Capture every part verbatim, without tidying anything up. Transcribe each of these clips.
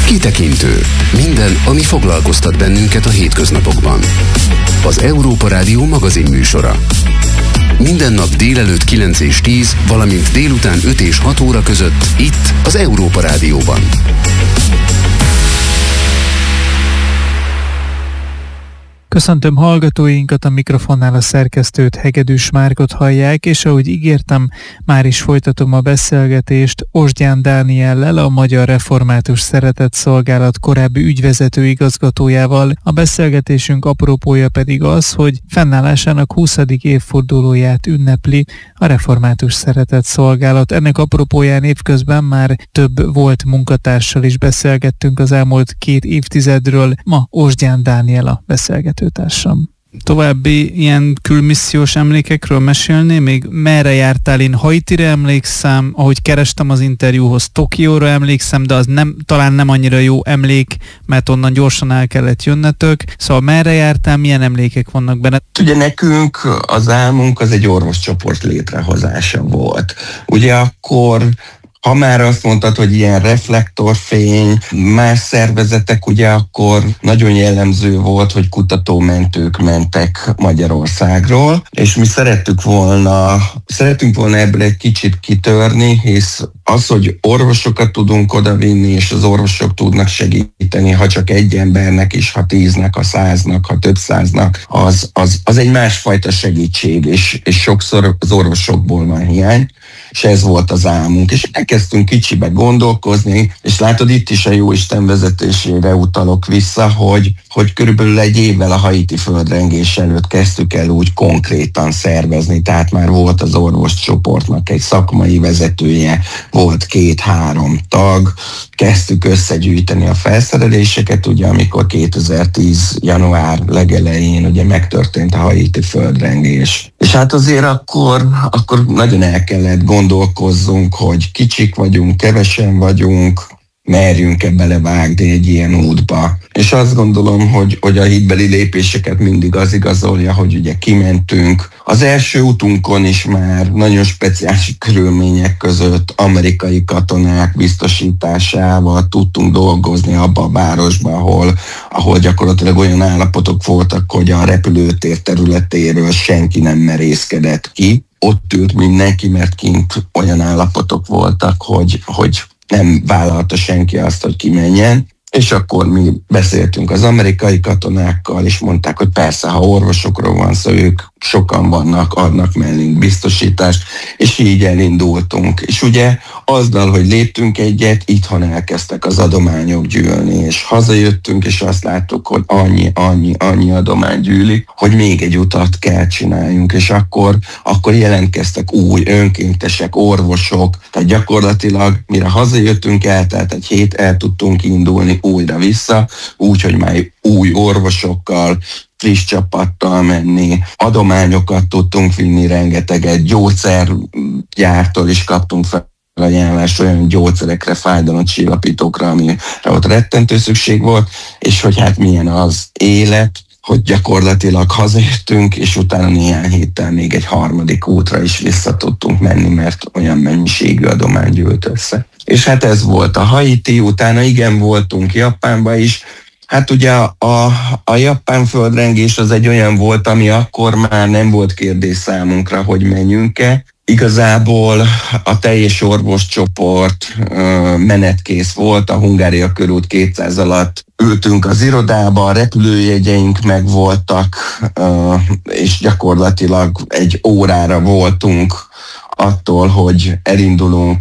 Kitekintő. Minden, ami foglalkoztat bennünket a hétköznapokban. Az Európa Rádió magazin műsora. Minden nap délelőtt kilenc és tíz, valamint délután öt és hat óra között itt az Európa Rádióban. Köszöntöm hallgatóinkat, a mikrofonnál a szerkesztőt, Hegedűs Márkot hallják, és ahogy ígértem, már is folytatom a beszélgetést Osgyán Dániellel, a Magyar Református Szeretetszolgálat korábbi ügyvezető igazgatójával. A beszélgetésünk apropója pedig az, hogy fennállásának huszadik évfordulóját ünnepli a Református Szeretetszolgálat. Ennek apropóján évközben már több volt munkatársal is beszélgettünk az elmúlt két évtizedről. Ma Osgyán Dániel a beszélgető társam. További ilyen külmissziós emlékekről mesélni, még merre jártál? Én Haitira emlékszem, ahogy kerestem az interjúhoz, Tokióra emlékszem, de az nem, talán nem annyira jó emlék, mert onnan gyorsan el kellett jönnetök. Szóval merre jártál, milyen emlékek vannak benne? Ugye nekünk az álmunk az egy orvoscsoport létrehozása volt. Ugye akkor, ha már azt mondtad, hogy ilyen reflektorfény, más szervezetek, ugye akkor nagyon jellemző volt, hogy kutatómentők mentek Magyarországról, és mi szerettük volna, szeretünk volna ebből egy kicsit kitörni, hisz az, hogy orvosokat tudunk odavinni, és az orvosok tudnak segíteni, ha csak egy embernek is, ha tíznek, ha száznak, ha több száznak, az, az, az egy másfajta segítség, és, és sokszor az orvosokból van hiány, és ez volt az álmunk. És elkezdtünk kicsibe gondolkozni, és látod, itt is a Jóisten vezetésére utalok vissza, hogy, hogy körülbelül egy évvel a haiti földrengés előtt kezdtük el úgy konkrétan szervezni, tehát már volt az orvoscsoportnak egy szakmai vezetője, volt két-három tag, kezdtük összegyűjteni a felszereléseket, ugye amikor kétezer-tíz január legelején ugye megtörtént a haiti földrengés. És hát azért akkor, akkor nagyon el kellett gondolkozzunk, hogy kicsik vagyunk, kevesen vagyunk, merjünk-e belevágni egy ilyen útba. És azt gondolom, hogy, hogy a hitbeli lépéseket mindig az igazolja, hogy ugye kimentünk. Az első útunkon is már nagyon speciális körülmények között amerikai katonák biztosításával tudtunk dolgozni abba a városba, ahol, ahol gyakorlatilag olyan állapotok voltak, hogy a repülőtér területéről senki nem merészkedett ki. Ott ült mindenki, mert kint olyan állapotok voltak, hogy, hogy nem vállalta senki azt, hogy kimenjen. És akkor mi beszéltünk az amerikai katonákkal, és mondták, hogy persze, ha orvosokról van szó, ők sokan vannak, adnak mellünk biztosítást, és így elindultunk. És ugye azzal, hogy léptünk egyet, itthon elkezdtek az adományok gyűlni, és hazajöttünk, és azt láttuk, hogy annyi, annyi, annyi adomány gyűlik, hogy még egy utat kell csináljunk, és akkor, akkor jelentkeztek új önkéntesek, orvosok, tehát gyakorlatilag mire hazajöttünk, eltelt egy hét, el tudtunk indulni újra vissza, úgy, hogy már új orvosokkal, friss csapattal menni, adományokat tudtunk vinni rengeteget, gyógyszergyártól is kaptunk fel ajánlást olyan gyógyszerekre, fájdalomcsillapítókra, amire ott rettentő szükség volt, és hogy hát milyen az élet, hogy gyakorlatilag hazajöttünk, és utána néhány héttel még egy harmadik útra is vissza tudtunk menni, mert olyan mennyiségű adomány gyűlt össze. És hát ez volt a Haiti, utána igen, voltunk Japánba is. Hát ugye a, a, a japán földrengés az egy olyan volt, ami akkor már nem volt kérdés számunkra, hogy menjünk-e. Igazából a teljes orvoscsoport uh, menetkész volt, a Hungária körút kétszáz alatt ültünk az irodába, a repülőjegyeink megvoltak, uh, és gyakorlatilag egy órára voltunk attól, hogy elindulunk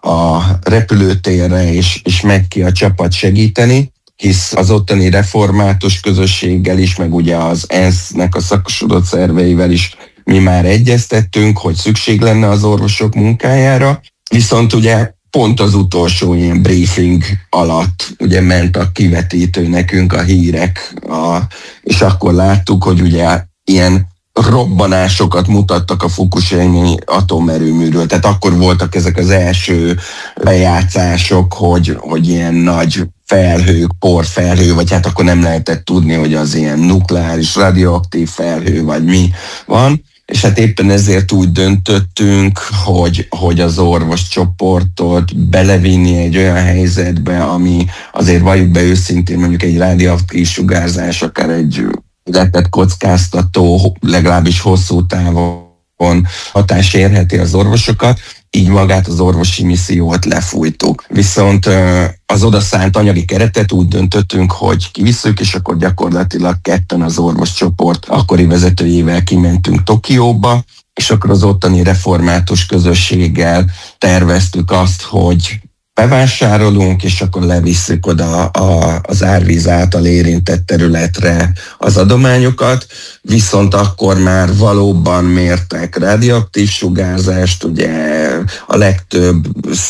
a repülőtérre, és, és megy ki a csapat segíteni, hisz az ottani református közösséggel is, meg ugye az ENSZ-nek a szakosodott szerveivel is mi már egyeztettünk, hogy szükség lenne az orvosok munkájára, viszont ugye pont az utolsó ilyen briefing alatt ugye ment a kivetítő nekünk a hírek, a, és akkor láttuk, hogy ugye ilyen robbanásokat mutattak a Fukushima atomerőműről. Tehát akkor voltak ezek az első bejátszások, hogy, hogy ilyen nagy felhők, porfelhő, vagy hát akkor nem lehetett tudni, hogy az ilyen nukleáris, radioaktív felhő, vagy mi van. és hát éppen ezért úgy döntöttünk, hogy, hogy az orvoscsoportot belevinni egy olyan helyzetbe, ami azért valljuk be őszintén, mondjuk egy rádióaktív sugárzás, akár egy életet kockáztató, legalábbis hosszú távon hatás érheti az orvosokat, így magát az orvosi missziót lefújtuk. Viszont az odaszánt anyagi keretet úgy döntöttünk, hogy kivisszük, és akkor gyakorlatilag ketten az orvoscsoport akkori vezetőjével kimentünk Tokióba, és akkor az ottani református közösséggel terveztük azt, hogy bevásárolunk, és akkor levisszük oda a, az árvíz által érintett területre az adományokat, viszont akkor már valóban mértek radioaktív sugárzást, ugye a legtöbb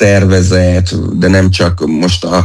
szervezet, de nem csak most a,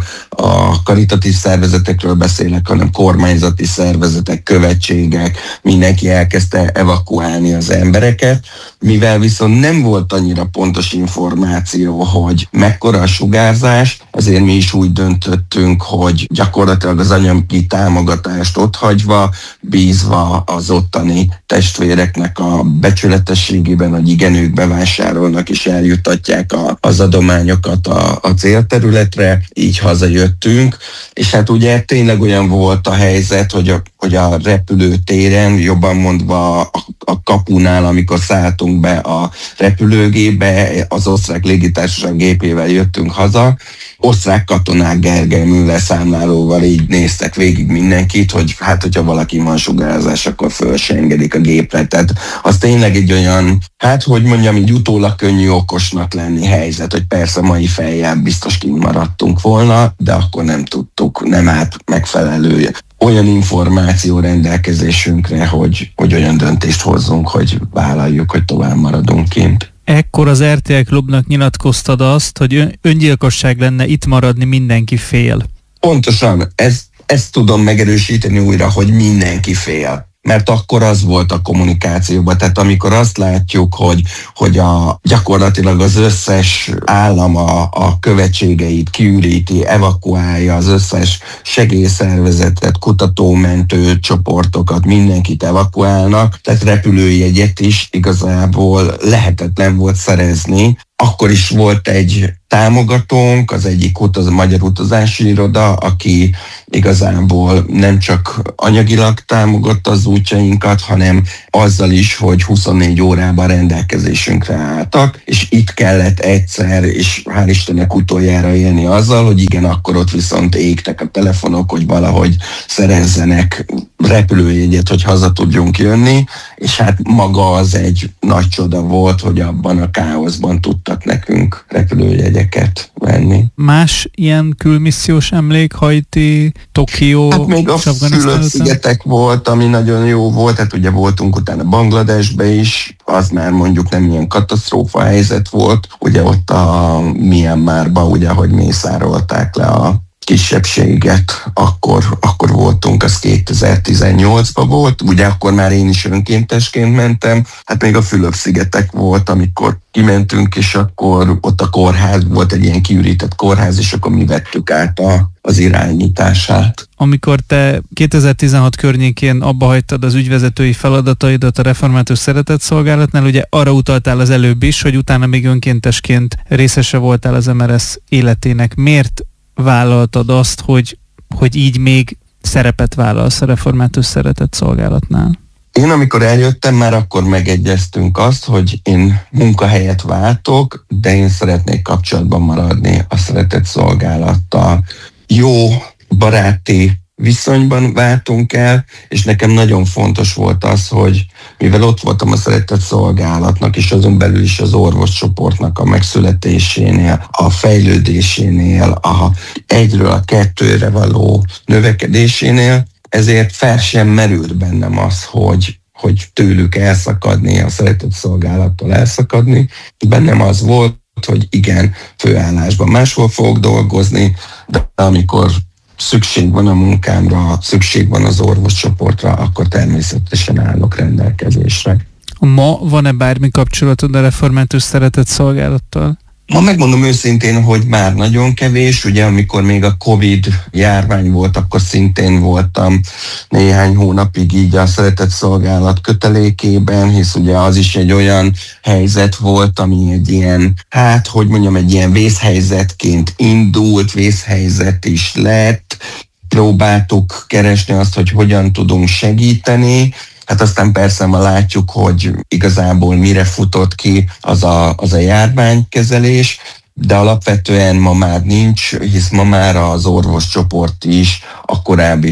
a karitatív szervezetekről beszélek, hanem kormányzati szervezetek, követségek, mindenki elkezdte evakuálni az embereket, mivel viszont nem volt annyira pontos információ, hogy mekkora a sugárzás, ezért mi is úgy döntöttünk, hogy gyakorlatilag az anyagi támogatást otthagyva, bízva az ottani testvéreknek a becsületességében, hogy igen, ők bevásárolnak és eljutatják a, az adományokat a, a célterületre, így hazajöttünk, és hát ugye tényleg olyan volt a helyzet, hogy a, hogy a repülőtéren, jobban mondva a, a kapunál, amikor szálltunk be a repülőgépbe, az osztrák légitársaság gépével jöttünk haza, osztrák katonák Gergely Müller számlálóval így néztek végig mindenkit, hogy hát, hogyha valaki van sugárzás, akkor föl se engedik a gépre. Tehát az tényleg egy olyan, hát hogy mondjam, így utólag könnyű okosnak lenni helyzet, hogy persze mai fejjel biztos kimaradtunk volna, de akkor nem tudtuk, nem állt megfelelő olyan információ rendelkezésünkre, hogy, hogy olyan döntést hozzunk, hogy vállaljuk, hogy tovább maradunk kint. Ekkor az er té el Klubnak nyilatkoztad azt, hogy öngyilkosság lenne itt maradni, mindenki fél. Pontosan, ez, ezt tudom megerősíteni újra, hogy mindenki fél. Mert akkor az volt a kommunikációban, tehát amikor azt látjuk, hogy, hogy a, gyakorlatilag az összes állam a, a követségeit kiüríti, evakuálja az összes segélyszervezetet, kutatómentő csoportokat, mindenkit evakuálnak, tehát repülőjegyet is igazából lehetetlen volt szerezni. Akkor is volt egy támogatónk, az egyik utaz, a Magyar Utazási Iroda, aki igazából nem csak anyagilag támogatta az útjainkat, hanem azzal is, hogy huszonnégy órában rendelkezésünkre álltak, és itt kellett egyszer, és hál' Istennek utoljára élni azzal, hogy igen, akkor ott viszont égtek a telefonok, hogy valahogy szerezzenek repülőjegyet, hogy haza tudjunk jönni, és hát maga az egy nagy csoda volt, hogy abban a káoszban tudtak nekünk repülőjegyeket venni. Más ilyen külmissziós emlék, Haiti, Tokió, hát még a Fülöp-szigetek volt, ami nagyon jó volt, hát ugye voltunk utána Bangladesbe is, az már mondjuk nem ilyen katasztrófa helyzet volt, ugye ott a Myanmarba, ugye, hogy mészárolták le a kisebbséget, akkor, akkor voltunk, az kétezer-tizennyolcban volt, ugye akkor már én is önkéntesként mentem, hát még a Fülöp-szigetek volt, amikor kimentünk, és akkor ott a kórház, volt egy ilyen kiürített kórház, és akkor mi vettük át a, az irányítását. Amikor te kétezer-tizenhat környékén abba hagytad az ügyvezetői feladataidat a Református Szeretetszolgálatnál, ugye arra utaltál az előbb is, hogy utána még önkéntesként részese voltál az em er es életének. Miért vállaltad azt, hogy, hogy így még szerepet vállalsz a Református Szeretetszolgálatnál? Én amikor eljöttem, már akkor megegyeztünk azt, hogy én munkahelyet váltok, de én szeretnék kapcsolatban maradni a Szeretetszolgálattal. Jó baráti viszonyban váltunk el, és nekem nagyon fontos volt az, hogy mivel ott voltam a Szeretetszolgálatnak, és azon belül is az orvoscsoportnak a megszületésénél, a fejlődésénél, a egyről a kettőre való növekedésénél, ezért fel sem merült bennem az, hogy, hogy tőlük elszakadni, a Szeretetszolgálattól elszakadni. Bennem az volt, hogy igen, főállásban máshol fogok dolgozni, de amikor szükség van a munkámra, szükség van az orvoscsoportra, akkor természetesen állok rendelkezésre. Ma van-e bármi kapcsolatod a Református Szeretetszolgálattal? Ma megmondom őszintén, hogy már nagyon kevés, ugye amikor még a Covid járvány volt, akkor szintén voltam néhány hónapig így a Szeretett Szolgálat kötelékében, hisz ugye az is egy olyan helyzet volt, ami egy ilyen, hát hogy mondjam, egy ilyen vészhelyzetként indult, vészhelyzet is lett, próbáltuk keresni azt, hogy hogyan tudunk segíteni. Hát aztán persze ma látjuk, hogy igazából mire futott ki az a, az a járványkezelés, de alapvetően ma már nincs, hisz ma már az orvoscsoport is a korábbi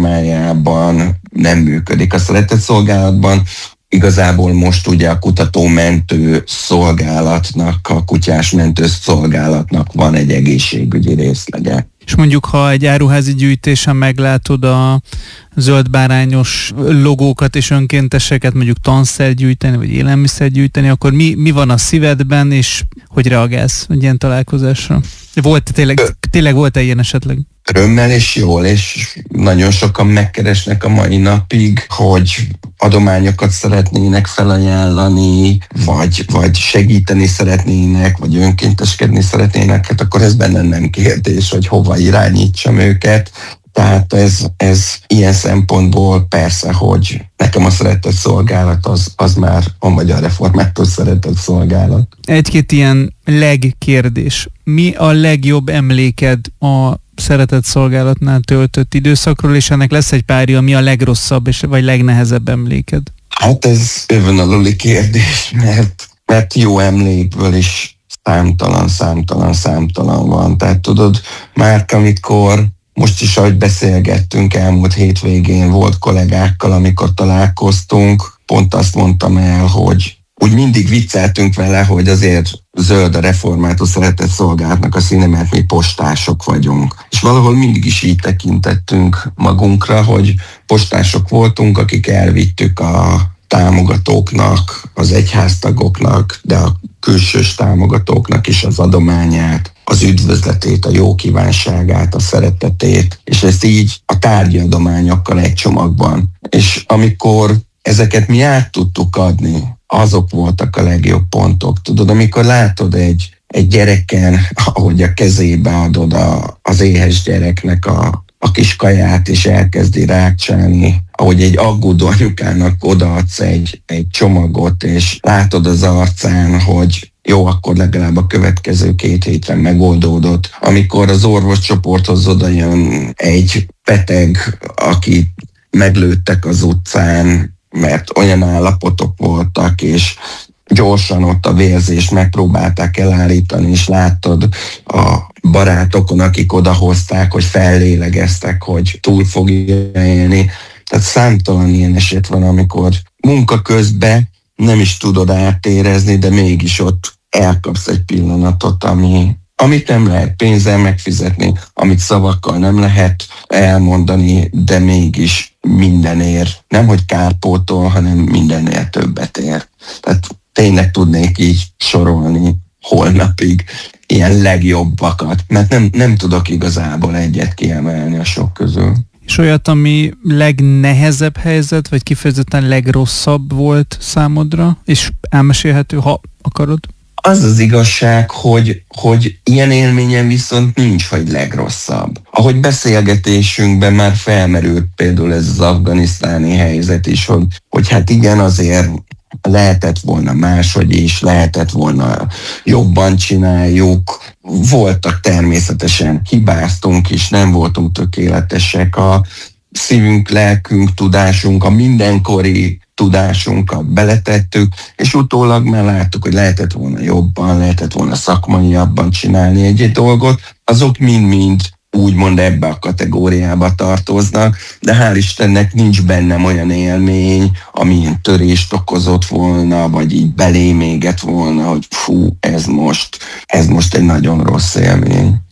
formájában nem működik. A Szeretett Szolgálatban igazából most ugye a kutatómentő szolgálatnak, a kutyás mentő szolgálatnak van egy egészségügyi részlege. És mondjuk, ha egy áruházi gyűjtésen meglátod a zöldbárányos logókat és önkénteseket, mondjuk tanszer gyűjteni, vagy élelmiszer gyűjteni, akkor mi, mi van a szívedben, és hogy reagálsz egy ilyen találkozásra? Volt tényleg, tényleg volt-e ilyen esetleg? Örömmel és jól, és nagyon sokan megkeresnek a mai napig, hogy adományokat szeretnének felajánlani, vagy, vagy segíteni szeretnének, vagy önkénteskedni szeretnének, hát akkor ez bennem nem kérdés, hogy hova irányítsam őket. Tehát ez, ez ilyen szempontból persze, hogy nekem a Szeretett Szolgálat az, az már a Magyar Református Szeretett Szolgálat. Egy-két ilyen legkérdés. Mi a legjobb emléked a Szeretett Szolgálatnál töltött időszakról, és ennek lesz egy párja, mi a legrosszabb és, vagy legnehezebb emléked? Hát ez övönaluli kérdés, mert, mert jó emlékből is számtalan, számtalan, számtalan van. Tehát tudod, már amikor most is, ahogy beszélgettünk elmúlt hétvégén, volt kollégákkal, amikor találkoztunk, pont azt mondtam el, hogy úgy mindig vicceltünk vele, hogy azért zöld a Református Szeretett Szolgálatnak a színe, mert mi postások vagyunk. És valahol mindig is így tekintettünk magunkra, hogy postások voltunk, akik elvittük a támogatóknak, az egyháztagoknak, de a külsős támogatóknak is az adományát, az üdvözletét, a jó kívánságát, a szeretetét, és ezt így a tárgyi adományokkal egy csomagban. És amikor ezeket mi át tudtuk adni, azok voltak a legjobb pontok. Tudod, amikor látod egy, egy gyereken, ahogy a kezébe adod a, az éhes gyereknek a, a kis kaját, és elkezdi rákcsálni, ahogy egy aggódó anyukának odaadsz egy, egy csomagot, és látod az arcán, hogy jó, akkor legalább a következő két héten megoldódott. Amikor az orvoscsoporthoz odajön egy beteg, akit meglőttek az utcán, mert olyan állapotok voltak, és gyorsan ott a vérzést megpróbálták elállítani, és láttad a barátokon, akik odahozták, hogy fellélegeztek, hogy túl fogja élni. Tehát számtalan ilyen eset van, amikor munka közben nem is tudod átérezni, de mégis ott elkapsz egy pillanatot, ami, amit nem lehet pénzzel megfizetni, amit szavakkal nem lehet elmondani, de mégis mindenért, nem hogy kárpótol, hanem mindennél többet ér. Tehát tényleg tudnék így sorolni holnapig ilyen legjobbakat, mert nem, nem tudok igazából egyet kiemelni a sok közül. És olyat, ami legnehezebb helyzet, vagy kifejezetten legrosszabb volt számodra, és elmesélhető, ha akarod? Az az igazság, hogy, hogy ilyen élményem viszont nincs, hogy legrosszabb. Ahogy beszélgetésünkben már felmerült például ez az afganisztáni helyzet is, hogy, hogy hát igen, azért lehetett volna máshogy is, lehetett volna jobban csináljuk. Voltak természetesen, hibáztunk is, nem voltunk tökéletesek. A szívünk, lelkünk, tudásunk, a mindenkori tudásunkat beletettük, és utólag már láttuk, hogy lehetett volna jobban, lehetett volna szakmaiabban csinálni egy-egy dolgot. Azok mind-mind úgymond ebbe a kategóriába tartoznak, de hál' Istennek nincs bennem olyan élmény, ami ilyen törést okozott volna, vagy így belém égett volna, hogy fú, ez most, ez most egy nagyon rossz élmény.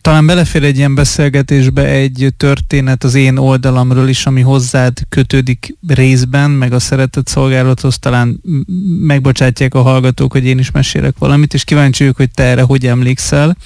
Talán belefér egy ilyen beszélgetésbe egy történet az én oldalamról is, ami hozzád kötődik részben, meg a szeretett szolgálathoz, talán megbocsátják a hallgatók, hogy én is mesélek valamit, és kíváncsi vagyok, hogy te erre hogy emlékszel.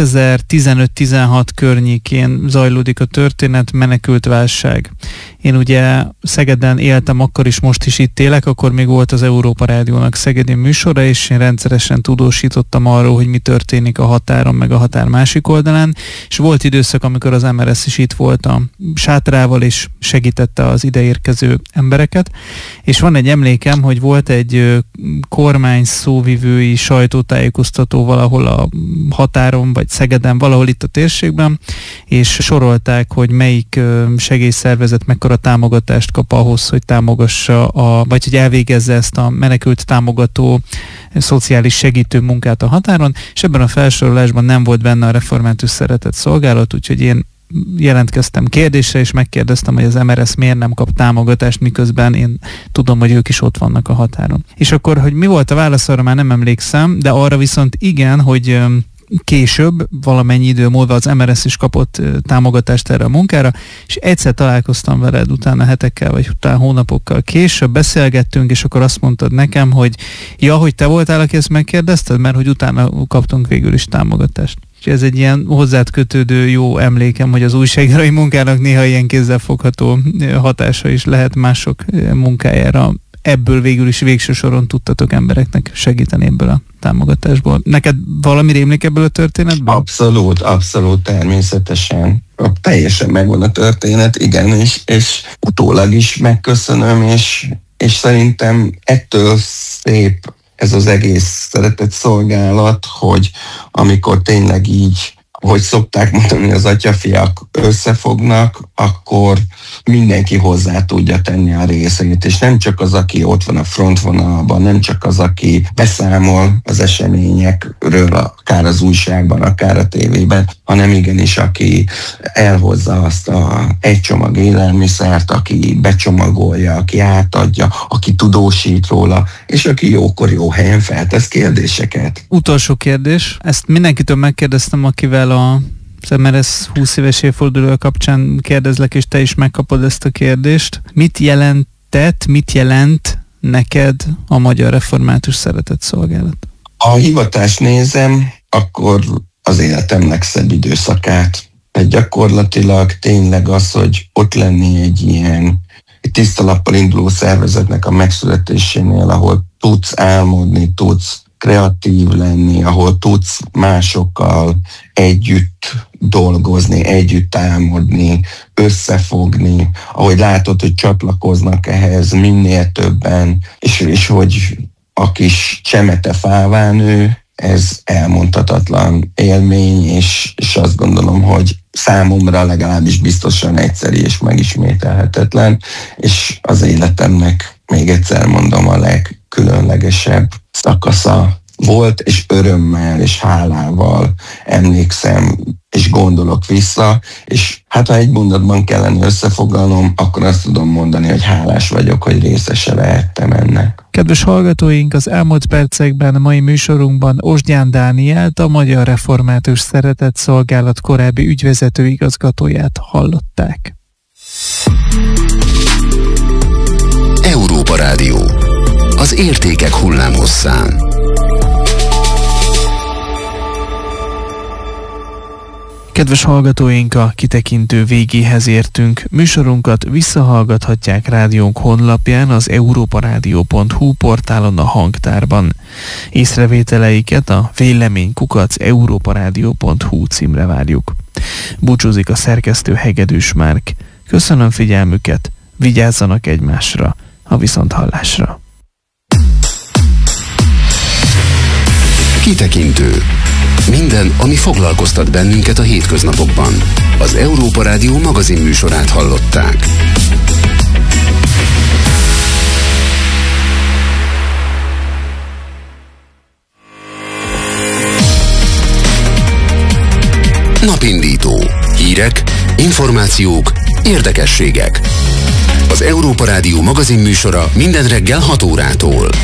kétezer-tizenöt-tizenhat környékén zajlódik a történet, menekült válság. Én ugye Szegeden éltem, akkor is, most is itt élek, akkor még volt az Európa Rádiónak szegedi műsora, és én rendszeresen tudósítottam arról, hogy mi történik a határon, meg a határ másik oldalán, és volt időszak, amikor az em er es is itt volt a sátrával, és segítette az ideérkező embereket, és van egy emlékem, hogy volt egy kormány szóvivői sajtótájékoztató valahol a határon, vagy Szegeden, valahol itt a térségben, és sorolták, hogy melyik segélyszervezet mekkora támogatást kap ahhoz, hogy támogassa, a, vagy hogy elvégezze ezt a menekült támogató szociális segítő munkát a határon, és ebben a felsorolásban nem volt benne a Református Szeretett Szolgálat, úgyhogy én jelentkeztem kérdésre, és megkérdeztem, hogy az em er es miért nem kap támogatást, miközben én tudom, hogy ők is ott vannak a határon. És akkor, hogy mi volt a válasz, arra már nem emlékszem, de arra viszont igen, hogy később, valamennyi idő múlva az em er es is kapott támogatást erre a munkára, és egyszer találkoztam veled utána hetekkel, vagy utána hónapokkal később, beszélgettünk, és akkor azt mondtad nekem, hogy ja, hogy te voltál, aki ezt megkérdezted, mert hogy utána kaptunk végül is támogatást. És ez egy ilyen hozzád kötődő jó emlékem, hogy az újságírói munkának néha ilyen kézzelfogható hatása is lehet mások munkájára. Ebből végül is végső soron tudtatok embereknek segíteni ebből a támogatásból. Neked valami rémlik ebből a történetből? Abszolút, abszolút, természetesen. Teljesen megvan a történet, igen, és, és utólag is megköszönöm, és, és szerintem ettől szép ez az egész szeretett szolgálat, hogy amikor tényleg így, hogy szokták mondani, az atyafiak összefognak, akkor mindenki hozzá tudja tenni a részét, és nem csak az, aki ott van a frontvonalban, nem csak az, aki beszámol az eseményekről, akár az újságban, akár a tévében, hanem igenis, aki elhozza azt a egy csomag élelmiszert, aki becsomagolja, aki átadja, aki tudósít róla, és aki jókor jó helyen feltesz kérdéseket. Utolsó kérdés. Ezt mindenkitől megkérdeztem, akivel a az em er es húsz éves évforduló kapcsán kérdezlek, és te is megkapod ezt a kérdést. Mit jelentett, mit jelent neked a Magyar Református Szeretett Szolgálat? Ha a hivatást nézem, akkor az életem legszebb időszakát. Tehát gyakorlatilag tényleg az, hogy ott lenni egy ilyen egy tiszta lappal induló szervezetnek a megszületésénél, ahol tudsz álmodni, tudsz kreatív lenni, ahol tudsz másokkal együtt dolgozni, együtt álmodni, összefogni, ahogy látod, hogy csatlakoznak ehhez minél többen, és, és hogy a kis csemete fává nő, ez elmondhatatlan élmény, és, és azt gondolom, hogy számomra legalábbis biztosan egyszerű és megismételhetetlen, és az életemnek, még egyszer mondom, a legkülönlegesebb szakasza volt, és örömmel és hálával emlékszem, és gondolok vissza, és hát ha egy mondatban kellene összefoglalnom, akkor azt tudom mondani, hogy hálás vagyok, hogy részese lehettem ennek. Kedves hallgatóink, az elmúlt percekben a mai műsorunkban Osgyán Dánielt, a Magyar Református Szeretett Szolgálat korábbi ügyvezető igazgatóját hallották. Európa Rádió. Az értékek hullámhosszán. Kedves hallgatóink, a kitekintő végéhez értünk. Műsorunkat visszahallgathatják rádiónk honlapján, az európarádió pont hu portálon, a hangtárban. Észrevételeiket a vélemény kukac európarádió pont hu címre várjuk. Búcsúzik a szerkesztő Hegedűs Márk. Köszönöm figyelmüket, vigyázzanak egymásra, a viszonthallásra. Kitekintő. Minden, ami foglalkoztat bennünket a hétköznapokban. Az Európa Rádió magazin műsorát hallották. Napindító. Hírek, információk, érdekességek. Az Európa Rádió magazin műsora minden reggel hat órától.